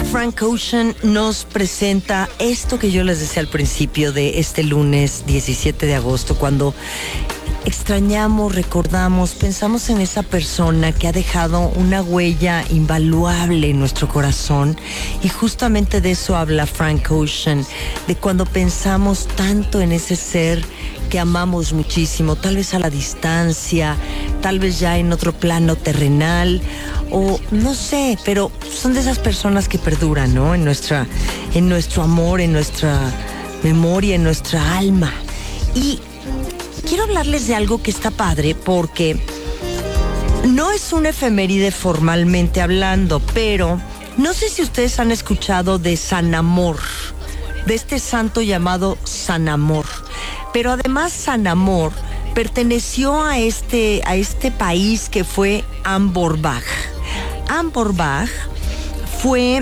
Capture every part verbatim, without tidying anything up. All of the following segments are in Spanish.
Frank Ocean nos presenta esto que yo les decía al principio de este lunes diecisiete de agosto, cuando extrañamos, recordamos, pensamos en esa persona que ha dejado una huella invaluable en nuestro corazón, y justamente de eso habla Frank Ocean, de cuando pensamos tanto en ese ser que amamos muchísimo, tal vez a la distancia, tal vez ya en otro plano terrenal, o no sé, pero son de esas personas que perduran, ¿no? En nuestra, en nuestro amor, en nuestra memoria, en nuestra alma. Y quiero hablarles de algo que está padre, porque no es una efeméride formalmente hablando, pero no sé si ustedes han escuchado de San Amor, de este santo llamado San Amor. Pero además San Amor perteneció a este, a este país que fue Amborbach. Amborbach fue,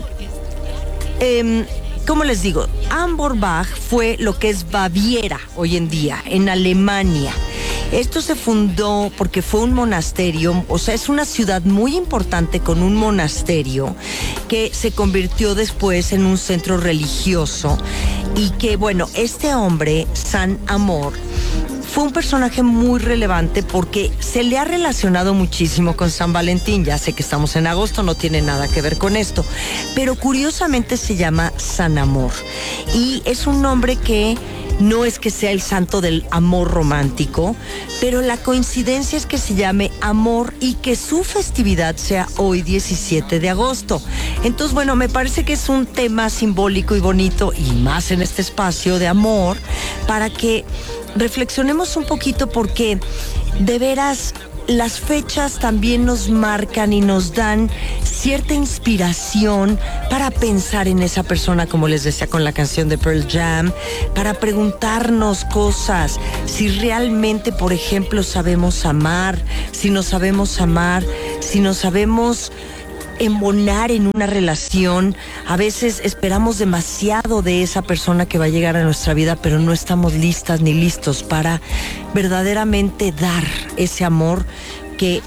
eh, ¿cómo les digo? Amborbach fue lo que es Baviera hoy en día, en Alemania. Esto se fundó porque fue un monasterio, o sea, es una ciudad muy importante con un monasterio que se convirtió después en un centro religioso, y que, bueno, este hombre, San Amor, fue un personaje muy relevante porque se le ha relacionado muchísimo con San Valentín. Ya sé que estamos en agosto, no tiene nada que ver con esto, pero curiosamente se llama San Amor, y es un nombre que no es que sea el santo del amor romántico, pero la coincidencia es que se llame Amor y que su festividad sea hoy diecisiete de agosto. Entonces, bueno, me parece que es un tema simbólico y bonito, y más en este espacio de amor, para que reflexionemos un poquito, porque de veras las fechas también nos marcan y nos dan cierta inspiración para pensar en esa persona, como les decía con la canción de Pearl Jam, para preguntarnos cosas, si realmente, por ejemplo, sabemos amar, si no sabemos amar, si no sabemos embonar en una relación. A veces esperamos demasiado de esa persona que va a llegar a nuestra vida, pero no estamos listas ni listos para verdaderamente dar ese amor que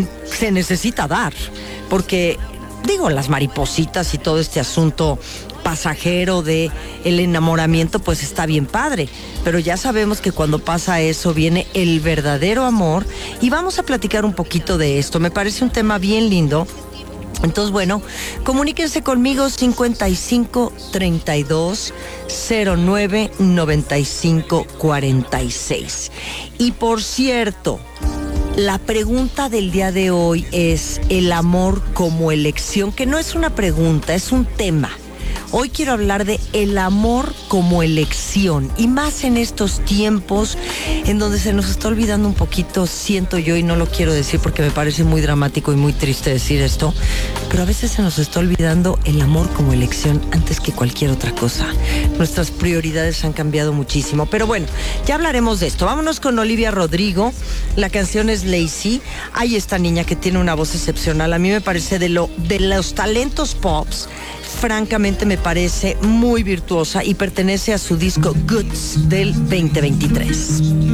se necesita dar, porque digo, las maripositas y todo este asunto pasajero de el enamoramiento, pues está bien padre, pero ya sabemos que cuando pasa eso viene el verdadero amor, y vamos a platicar un poquito de esto. Me parece un tema bien lindo. Entonces, bueno, comuníquense conmigo cincuenta y cinco, treinta y dos, cero nueve, noventa y cinco, cuarenta y seis. Y por cierto, la pregunta del día de hoy es el amor como elección, que no es una pregunta, es un tema. Hoy quiero hablar de el amor como elección, y más en estos tiempos en donde se nos está olvidando un poquito, siento yo, y no lo quiero decir porque me parece muy dramático y muy triste decir esto, pero a veces se nos está olvidando el amor como elección antes que cualquier otra cosa. Nuestras prioridades han cambiado muchísimo, pero bueno, ya hablaremos de esto. Vámonos con Olivia Rodrigo. La canción es Lazy. Hay esta niña que tiene una voz excepcional. A mí me parece de, lo, de los talentos pops, francamente me parece muy virtuosa, y pertenece a su disco Goods del veinte veintitrés.